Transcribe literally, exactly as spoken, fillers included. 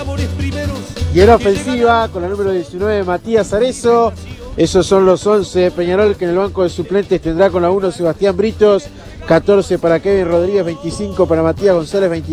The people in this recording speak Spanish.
Y en ofensiva, con la número diecinueve, Matías Arezo. Esos son los once de Peñarol, que en el banco de suplentes tendrá con la uno Sebastián Britos, catorce para Kevin Rodríguez, veinticinco para Matías González, veintiséis